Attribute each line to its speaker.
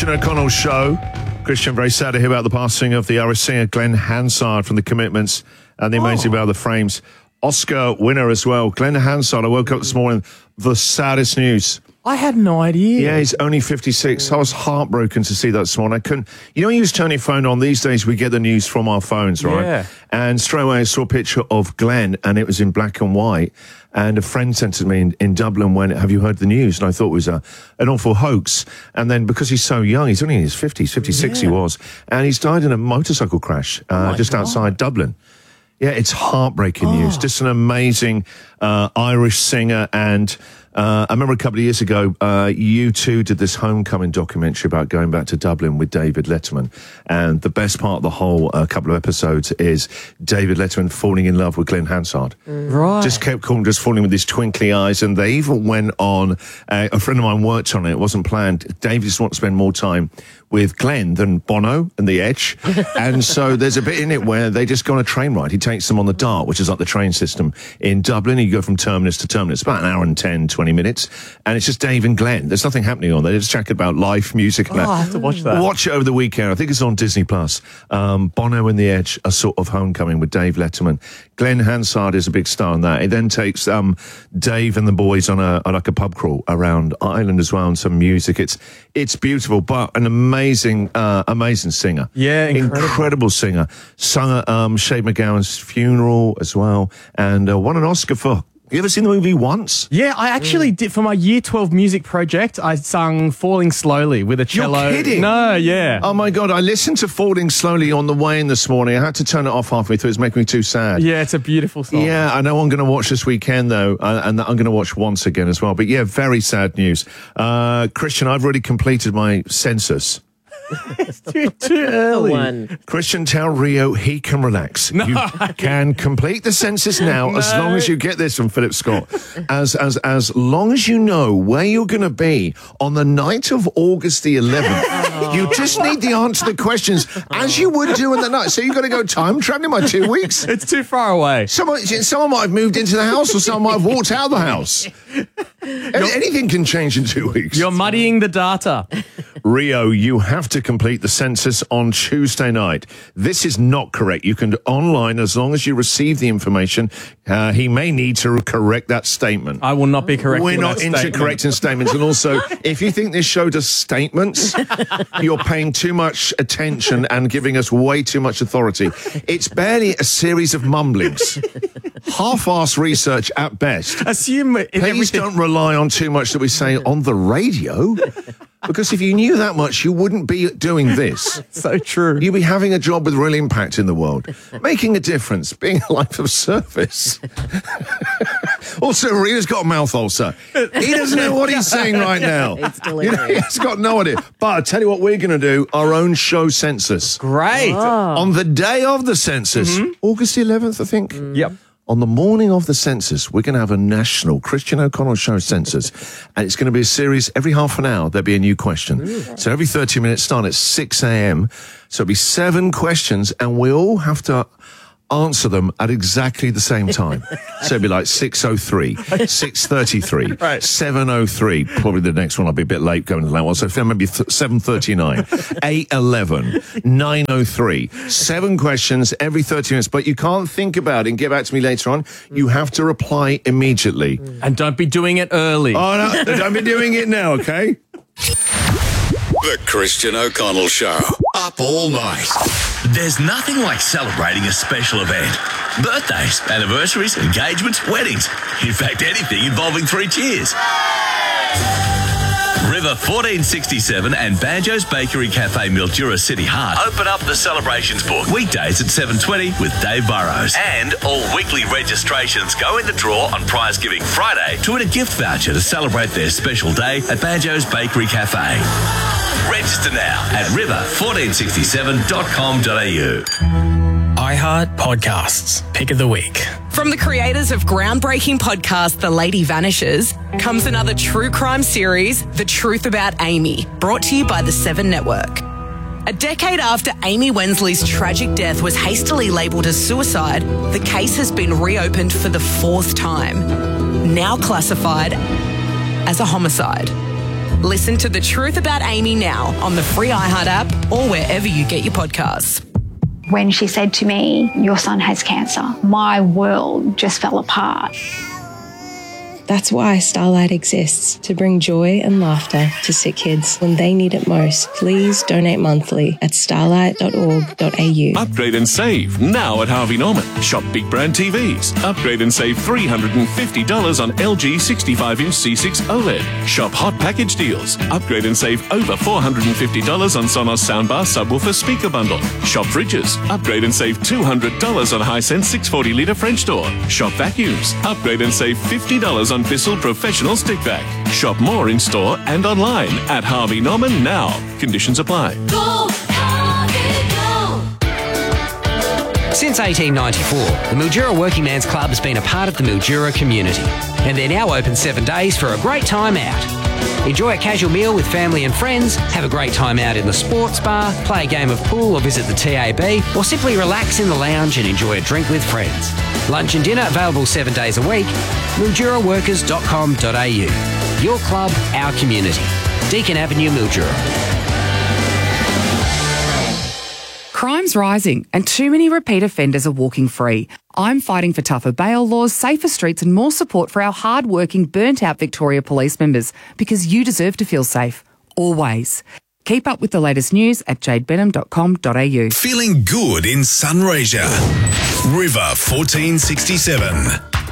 Speaker 1: Christian O'Connell Show. Christian, very sad to hear about the passing of the Irish singer Glenn Hansard from The Commitments and the amazing About the Frames. Oscar winner as well. Glenn Hansard, I woke up this morning, the saddest news.
Speaker 2: I had no idea.
Speaker 1: Yeah, he's only 56. I was heartbroken to see that this morning. I couldn't... You know, you just turn your phone on. These days, we get the news from our phones, right?
Speaker 2: Yeah.
Speaker 1: And straight away, I saw a picture of Glenn, and it was in black and white. And a friend sent it to me in Dublin when, have you heard the news? And I thought it was an awful hoax. And then because he's so young, he's only in his 50s, 56 he was. And he's died in a motorcycle crash just outside Dublin. Yeah, it's heartbreaking news. Just an amazing Irish singer. And I remember a couple of years ago, U2 did this homecoming documentary about going back to Dublin with David Letterman. And the best part of the whole couple of episodes is David Letterman falling in love with Glenn Hansard.
Speaker 2: Right.
Speaker 1: Just kept calling, just falling with his twinkly eyes. And they even went on, a friend of mine worked on it. It wasn't planned. David just wanted to spend more time with Glenn than Bono and The Edge. And so there's a bit in it where they just go on a train ride. He takes them on the DART, which is like the train system in Dublin. You go from terminus to terminus, about an hour and 10, 20 minutes. And it's just Dave and Glenn. There's nothing happening on there. They just chat about life, music. And that.
Speaker 2: I have to watch that.
Speaker 1: Watch it over the weekend. I think it's on Disney+. Bono and The Edge, a sort of homecoming with Dave Letterman. Glenn Hansard is a big star in that. He then takes Dave and the boys on a pub crawl around Ireland as well, and some music. It's beautiful, but an amazing singer.
Speaker 2: Yeah,
Speaker 1: incredible singer. Sung at Shane MacGowan's funeral as well, and won an Oscar for. You ever seen the movie Once?
Speaker 2: Yeah, I actually did. For my Year 12 music project, I sung Falling Slowly with a cello.
Speaker 1: You're kidding?
Speaker 2: No, yeah.
Speaker 1: Oh, my God. I listened to Falling Slowly on the way in this morning. I had to turn it off halfway through. It was making me too sad.
Speaker 2: Yeah, it's a beautiful song.
Speaker 1: Yeah, I know I'm going to watch this weekend, though, and I'm going to watch Once again as well. But, yeah, very sad news. Christian, I've already completed my census.
Speaker 2: It's too early.
Speaker 1: Christian, tell Rio he can relax.
Speaker 2: No.
Speaker 1: You can complete the census now as long as you get this from Philip Scott. As long as you know where you're going to be on the night of August the 11th. You just need the answer to the questions as you would do in the night. So you've got to go time traveling by 2 weeks.
Speaker 2: It's too far away.
Speaker 1: Someone might have moved into the house or someone might have walked out of the house. Anything can change in 2 weeks.
Speaker 2: You're muddying the data.
Speaker 1: Rio, you have to complete the census on Tuesday night. This is not correct. You can do online as long as you receive the information. He may need to correct that statement.
Speaker 2: I will not be correcting
Speaker 1: We're not into correcting statements. And also, if you think this show does statements, you're paying too much attention and giving us way too much authority. It's barely a series of mumblings. Half-assed research at best. Please don't rely on too much that we say on the radio. Because if you knew that much, you wouldn't be doing this.
Speaker 2: So true.
Speaker 1: You'd be having a job with real impact in the world, making a difference, being a life of service. Also, Rio's got a mouth ulcer. He doesn't know what he's saying right now.
Speaker 3: It's delirious.
Speaker 1: He's got no idea. But I tell you what, we're going to do our own show census.
Speaker 2: Great.
Speaker 1: On the day of the census, August the 11th, I think.
Speaker 2: Yep.
Speaker 1: On the morning of the census, we're going to have a national Christian O'Connell Show census. And it's going to be a series every half an hour. There'll be a new question. So every 30 minutes, start at 6 a.m. So it'll be 7 questions, and we all have to answer them at exactly the same time. So it'll be like 6:03, 6:33, 7:03. Probably the next one I'll be a bit late going to that one. So maybe 7:39, 8:11, 9:03. 7 questions every 30 minutes. But you can't think about it and get back to me later on. You have to reply immediately.
Speaker 2: And don't be doing it early.
Speaker 1: Oh, no, don't be doing it now, okay?
Speaker 4: The Christian O'Connell Show. Up all night.
Speaker 5: There's nothing like celebrating a special event. Birthdays, anniversaries, engagements, weddings. In fact, anything involving 3 cheers. River 1467 and Banjo's Bakery Cafe Mildura City Heart open up the celebrations book weekdays at 7:20 with Dave Burrows. And all weekly registrations go in the draw on Prize Giving Friday to win a gift voucher to celebrate their special day at Banjo's Bakery Cafe. Register now at river1467.com.au.
Speaker 6: iHeart Podcasts, Pick of the Week.
Speaker 7: From the creators of groundbreaking podcast The Lady Vanishes comes another true crime series, The Truth About Amy, brought to you by the 7 Network. A decade after Amy Wensley's tragic death was hastily labelled as suicide, the case has been reopened for the 4th time, now classified as a homicide. Listen to The Truth About Amy now on the free iHeart app or wherever you get your podcasts.
Speaker 3: When she said to me, "Your son has cancer," my world just fell apart.
Speaker 8: That's why Starlight exists, to bring joy and laughter to sick kids when they need it most. Please donate monthly at starlight.org.au.
Speaker 9: Upgrade and save now at Harvey Norman. Shop big brand TVs. Upgrade and save $350 on LG 65-inch C6 OLED. Shop hot package deals. Upgrade and save over $450 on Sonos soundbar subwoofer speaker bundle. Shop fridges. Upgrade and save $200 on Hisense 640-litre French door. Shop vacuums. Upgrade and save $50 on Bissell Professional Stick Vac. Shop more in store and online at Harvey Norman now. Conditions apply.
Speaker 10: Go, Harvey, go.
Speaker 11: Since 1894, the Mildura Working Man's Club has been a part of the Mildura community, and they're now open 7 days for a great time out. Enjoy a casual meal with family and friends, have a great time out in the sports bar, play a game of pool or visit the TAB, or simply relax in the lounge and enjoy a drink with friends. Lunch and dinner available 7 days a week. MilduraWorkers.com.au. Your club, our community. Deakin Avenue, Mildura.
Speaker 12: Crime's rising and too many repeat offenders are walking free. I'm fighting for tougher bail laws, safer streets and more support for our hard-working, burnt-out Victoria police members because you deserve to feel safe. Always. Keep up with the latest news at jadebenham.com.au.
Speaker 5: Feeling good in Sunraysia. River 1467.